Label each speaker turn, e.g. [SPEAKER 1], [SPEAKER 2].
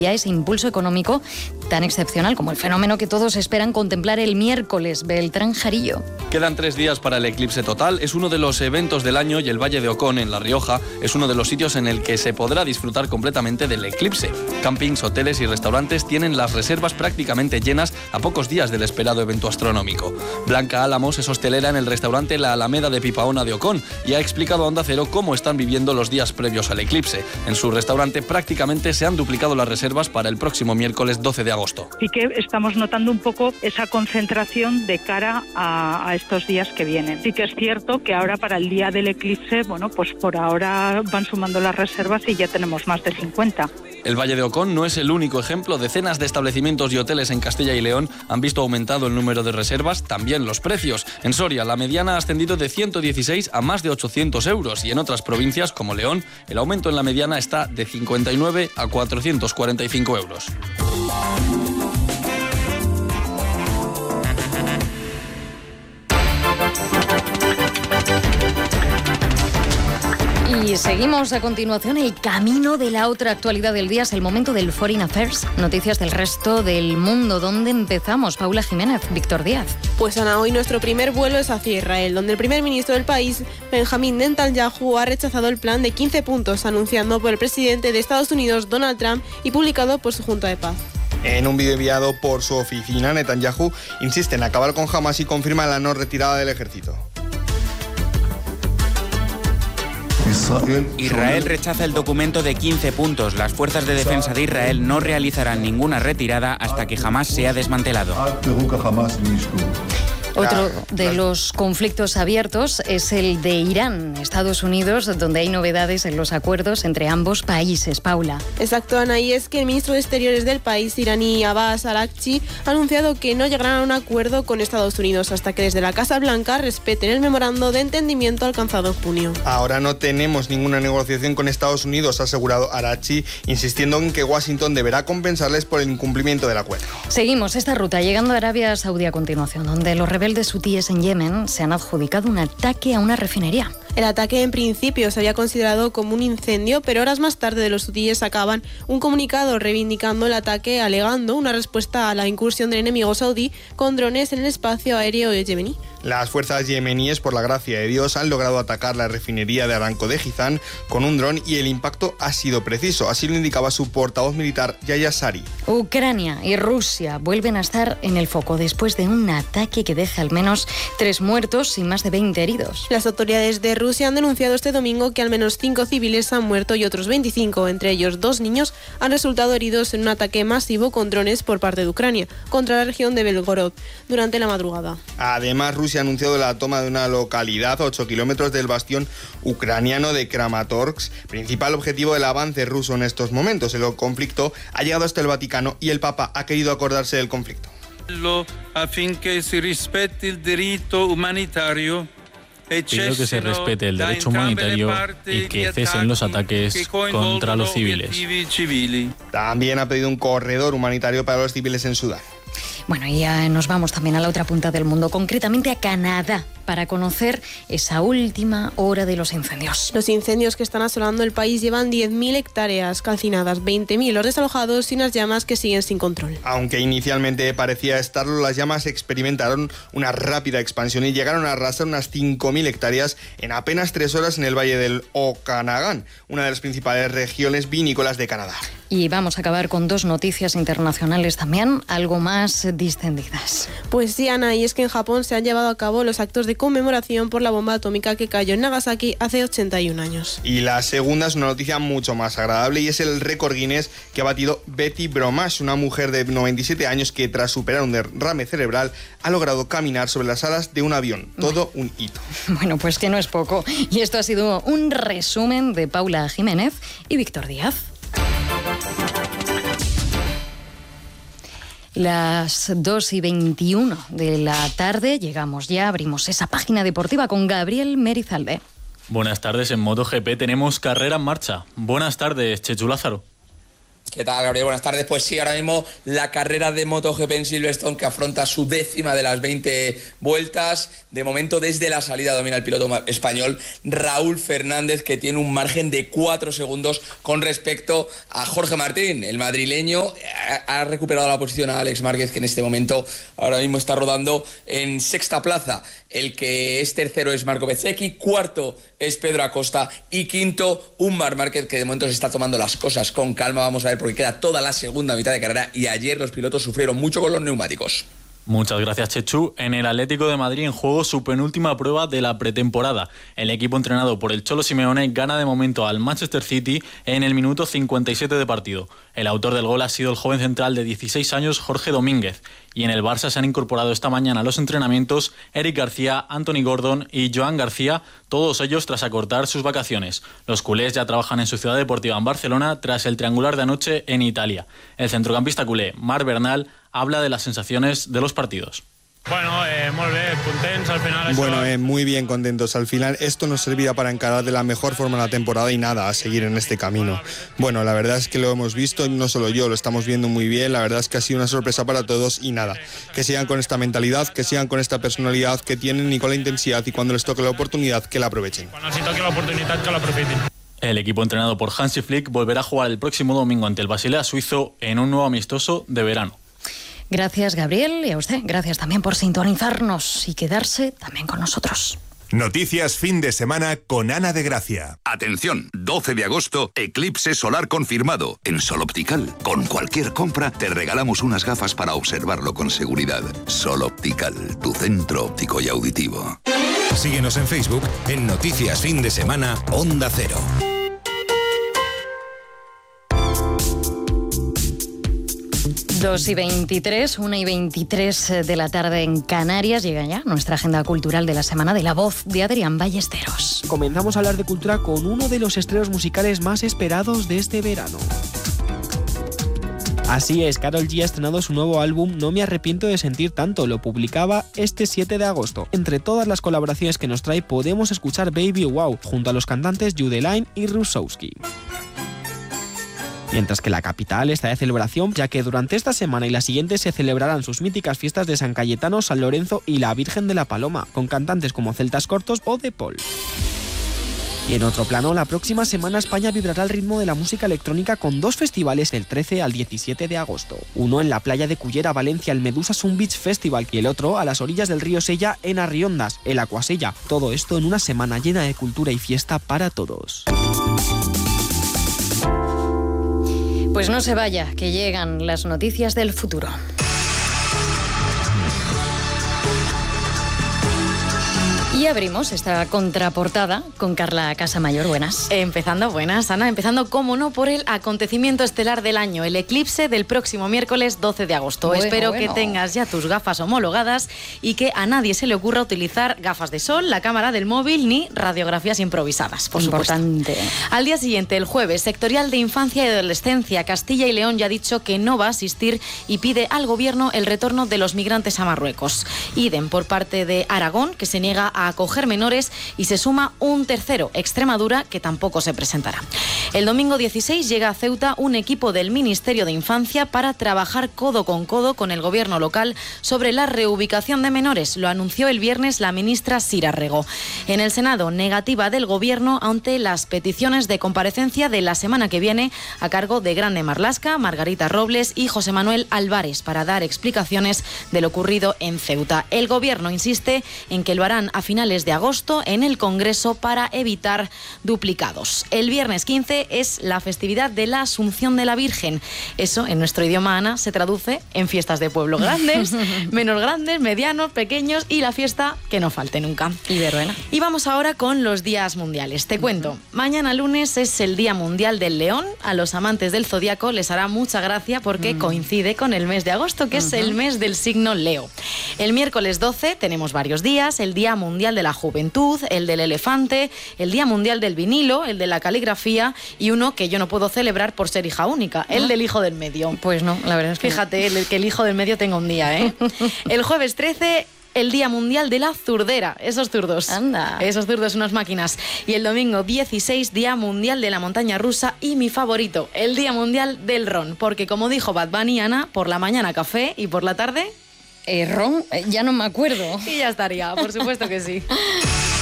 [SPEAKER 1] ese impulso económico tan excepcional como el fenómeno que todos esperan contemplar el miércoles. Beltrán Jarillo.
[SPEAKER 2] Quedan 3 días para el eclipse total. Es uno de los eventos del año y el Valle de Ocón, en La Rioja, es uno de los sitios en el que se podrá disfrutar completamente del eclipse. Campings, hoteles y restaurantes tienen las reservas prácticamente llenas a pocos días del esperado evento astronómico. Blanca Álamos es hostelera en el restaurante La Alameda de Pipaona de Ocón y ha explicado a Onda Cero cómo están viviendo los días previos al eclipse. En su restaurante prácticamente se han duplicado las reservas para el próximo miércoles 12 de agosto.
[SPEAKER 3] Sí que estamos notando un poco esa concentración de cara a estos días que vienen. Sí que es cierto que ahora para el día del eclipse, pues por ahora van sumando las reservas y ya tenemos más de 50.
[SPEAKER 2] El Valle de Ocón no es el único ejemplo. Decenas de establecimientos y hoteles en Castilla y León han visto aumentado el número de reservas, también los precios. En Soria, la mediana ha ascendido de 116 a más de 800 euros y en otras provincias, como León, el aumento en la mediana está de 59 a 445 euros.
[SPEAKER 1] Y seguimos a continuación el camino de la otra actualidad del día. Es el momento del Foreign Affairs. Noticias del resto del mundo. ¿Dónde empezamos? Paula Jiménez, Víctor Díaz.
[SPEAKER 4] Pues Ana, hoy nuestro primer vuelo es hacia Israel, donde el primer ministro del país, Benjamín Netanyahu, ha rechazado el plan de 15 puntos anunciado por el presidente de Estados Unidos, Donald Trump, y publicado por su Junta de Paz.
[SPEAKER 5] En un vídeo enviado por su oficina, Netanyahu insiste en acabar con Hamas y confirma la no retirada del ejército.
[SPEAKER 6] Israel rechaza el documento de 15 puntos. Las fuerzas de defensa de Israel no realizarán ninguna retirada hasta que Hamas sea desmantelado.
[SPEAKER 1] Otro de los conflictos abiertos es el de Irán, Estados Unidos, donde hay novedades en los acuerdos entre ambos países. Paula.
[SPEAKER 4] Exacto, Ana, y es que el ministro de Exteriores del país iraní, Abbas Araghchi, ha anunciado que no llegarán a un acuerdo con Estados Unidos hasta que desde la Casa Blanca respeten el memorando de entendimiento alcanzado en junio.
[SPEAKER 5] Ahora no tenemos ninguna negociación con Estados Unidos, ha asegurado Araghchi, insistiendo en que Washington deberá compensarles por el incumplimiento del acuerdo.
[SPEAKER 1] Seguimos esta ruta, llegando a Arabia Saudí a continuación, donde los rebeldes hutíes en Yemen se han adjudicado un ataque a una refinería.
[SPEAKER 4] El ataque en principio se había considerado como un incendio, pero horas más tarde los hutíes sacaban un comunicado reivindicando el ataque, alegando una respuesta a la incursión del enemigo saudí con drones en el espacio aéreo yemení.
[SPEAKER 5] Las fuerzas yemeníes, por la gracia de Dios, han logrado atacar la refinería de Aramco de Jizán con un dron y el impacto ha sido preciso. Así lo indicaba su portavoz militar, Yahya Sari.
[SPEAKER 1] Ucrania y Rusia vuelven a estar en el foco después de un ataque que deja al menos 3 muertos y más de 20 heridos.
[SPEAKER 4] Las autoridades de Rusia han denunciado este domingo que al menos 5 civiles han muerto y otros 25, entre ellos 2 niños, han resultado heridos en un ataque masivo con drones por parte de Ucrania contra la región de Belgorod durante la madrugada.
[SPEAKER 5] Además, Rusia ha anunciado la toma de una localidad a 8 kilómetros del bastión ucraniano de Kramatorsk, principal objetivo del avance ruso en estos momentos. El conflicto ha llegado hasta el Vaticano y el Papa ha querido acordarse del conflicto.
[SPEAKER 7] Affinché si rispetti il diritto umanitario.
[SPEAKER 8] Pido que se respete el derecho humanitario y que cesen los ataques contra los civiles.
[SPEAKER 5] También ha pedido un corredor humanitario para los civiles en Sudán.
[SPEAKER 1] Bueno, y ya nos vamos también a la otra punta del mundo, concretamente a Canadá, para conocer esa última hora de los incendios.
[SPEAKER 4] Los incendios que están asolando el país llevan 10.000 hectáreas calcinadas, 20.000 los desalojados y unas llamas que siguen sin control.
[SPEAKER 5] Aunque inicialmente parecía estarlo, las llamas experimentaron una rápida expansión y llegaron a arrasar unas 5.000 hectáreas en apenas 3 horas en el valle del Okanagan, una de las principales regiones vinícolas de Canadá.
[SPEAKER 1] Y vamos a acabar con 2 noticias internacionales también, algo más distendidas.
[SPEAKER 4] Pues sí, Ana, y es que en Japón se han llevado a cabo los actos de conmemoración por la bomba atómica que cayó en Nagasaki hace 81 años.
[SPEAKER 5] Y la segunda es una noticia mucho más agradable y es el récord Guinness que ha batido Betty Bromash, una mujer de 97 años que tras superar un derrame cerebral ha logrado caminar sobre las alas de un avión. Todo un hito.
[SPEAKER 1] Bueno, pues que no es poco. Y esto ha sido un resumen de Paula Jiménez y Víctor Díaz. Las 2:21 de la tarde llegamos ya, abrimos esa página deportiva con Gabriel Merizalde.
[SPEAKER 8] Buenas tardes, en MotoGP tenemos carrera en marcha. Buenas tardes, Chechu Lázaro.
[SPEAKER 9] ¿Qué tal, Gabriel? Buenas tardes. Pues sí, ahora mismo la carrera de MotoGP en Silverstone, que afronta su 10ª de las 20 vueltas. De momento, desde la salida domina el piloto español Raúl Fernández, que tiene un margen de 4 segundos con respecto a Jorge Martín. El madrileño ha recuperado la posición a Alex Márquez, que en este momento ahora mismo está rodando en 6ª plaza. El que es tercero es Marco Bezzecchi, cuarto es Pedro Acosta y quinto un Marc Márquez, que de momento se está tomando las cosas con calma. Vamos a ver, porque queda toda la segunda mitad de carrera y ayer los pilotos sufrieron mucho con los neumáticos.
[SPEAKER 8] Muchas gracias, Chechu. En el Atlético de Madrid en juego su penúltima prueba de la pretemporada. El equipo entrenado por el Cholo Simeone gana de momento al Manchester City en el minuto 57 de partido. El autor del gol ha sido el joven central de 16 años Jorge Domínguez. Y en el Barça se han incorporado esta mañana a los entrenamientos Eric García, Anthony Gordon y Joan García, todos ellos tras acortar sus vacaciones. Los culés ya trabajan en su ciudad deportiva en Barcelona tras el triangular de anoche en Italia. El centrocampista culé, Marc Bernal, habla de las sensaciones de los partidos.
[SPEAKER 10] Bueno, muy bien, contentos al final.
[SPEAKER 5] Bueno, muy bien contentos. Al final esto nos servirá para encarar de la mejor forma la temporada y nada, a seguir en este camino. Bueno, la verdad es que lo hemos visto, y no solo yo, lo estamos viendo muy bien. La verdad es que ha sido una sorpresa para todos y nada, que sigan con esta mentalidad, que sigan con esta personalidad que tienen y con la intensidad, y cuando les toque la oportunidad, que la aprovechen.
[SPEAKER 10] Cuando les toque la oportunidad, que la aprovechen.
[SPEAKER 8] El equipo entrenado por Hansi Flick volverá a jugar el próximo domingo ante el Basilea suizo en un nuevo amistoso de verano.
[SPEAKER 1] Gracias, Gabriel, y a usted, gracias también por sintonizarnos y quedarse también con nosotros.
[SPEAKER 11] Noticias fin de semana con Ana de Gracia.
[SPEAKER 12] Atención, 12 de agosto, eclipse solar confirmado en Sol Optical. Con cualquier compra te regalamos unas gafas para observarlo con seguridad. Sol Optical, tu centro óptico y auditivo.
[SPEAKER 11] Síguenos en Facebook en Noticias fin de semana Onda Cero.
[SPEAKER 1] 2:23, 1:23 de la tarde en Canarias. Llega ya nuestra agenda cultural de la semana de la voz de Adrián Ballesteros.
[SPEAKER 13] Comenzamos a hablar de cultura con uno de los estrenos musicales más esperados de este verano. Así es, Karol G ha estrenado su nuevo álbum No me arrepiento de sentir tanto, lo publicaba este 7 de agosto. Entre todas las colaboraciones que nos trae podemos escuchar Baby Wow, junto a los cantantes Judeline y Rusowski. Mientras que la capital está de celebración, ya que durante esta semana y la siguiente se celebrarán sus míticas fiestas de San Cayetano, San Lorenzo y la Virgen de la Paloma, con cantantes como Celtas Cortos o The Paul. Y en otro plano, la próxima semana España vibrará al ritmo de la música electrónica con 2 festivales del 13 al 17 de agosto. Uno en la playa de Cullera, Valencia, el Medusa Sun Beach Festival, y el otro a las orillas del río Sella, en Arriondas, el Aquasella. Todo esto en una semana llena de cultura y fiesta para todos.
[SPEAKER 1] Pues no se vaya, que llegan las noticias del futuro. Y abrimos esta contraportada con Carla Casamayor. Buenas.
[SPEAKER 14] Buenas, Ana. Empezando, como no, por el acontecimiento estelar del año, el eclipse del próximo miércoles 12 de agosto. Espero que tengas ya tus gafas homologadas y que a nadie se le ocurra utilizar gafas de sol, la cámara del móvil ni radiografías improvisadas, por
[SPEAKER 1] Importante.
[SPEAKER 14] supuesto. Al día siguiente, el jueves, Sectorial de Infancia y Adolescencia Castilla y León ya ha dicho que no va a asistir y pide al gobierno el retorno de los migrantes a Marruecos. Idem por parte de Aragón, que se niega a acoger menores, y se suma un tercero, Extremadura, que tampoco se presentará. El domingo 16 llega a Ceuta un equipo del Ministerio de Infancia para trabajar codo con el gobierno local sobre la reubicación de menores. Lo anunció el viernes la ministra Sira Rego. En el Senado, negativa del gobierno ante las peticiones de comparecencia de la semana que viene a cargo de Grande Marlaska, Margarita Robles y José Manuel Álvarez para dar explicaciones de lo ocurrido en Ceuta. El gobierno insiste en que lo harán a finales de agosto en el Congreso para evitar duplicados. El viernes 15 es la festividad de la Asunción de la Virgen. Eso, en nuestro idioma, Ana, se traduce en fiestas de pueblo grandes, menos grandes, medianos, pequeños y la fiesta que no falte nunca. Y vamos ahora con los días mundiales. Te cuento, mañana lunes es el Día Mundial del León. A los amantes del zodiaco les hará mucha gracia porque coincide con el mes de agosto, que es el mes del signo Leo. El miércoles 12 tenemos varios días: el Día Mundial de la Juventud, el del elefante, el Día Mundial del Vinilo, el de la caligrafía y uno que yo no puedo celebrar por ser hija única, el del hijo del medio.
[SPEAKER 1] Pues no, la verdad es que
[SPEAKER 14] fíjate, que el hijo del medio tenga un día, ¿eh? El jueves 13 el Día Mundial de la Zurdera. Esos zurdos.
[SPEAKER 1] Anda.
[SPEAKER 14] Esos zurdos, unas máquinas. Y el domingo 16, Día Mundial de la Montaña Rusa. Y mi favorito, el Día Mundial del Ron. Porque como dijo Bad Bunny, Ana, por la mañana café y por la tarde...
[SPEAKER 1] ¿Ron? Ya no me acuerdo.
[SPEAKER 14] Y ya estaría, por supuesto que sí.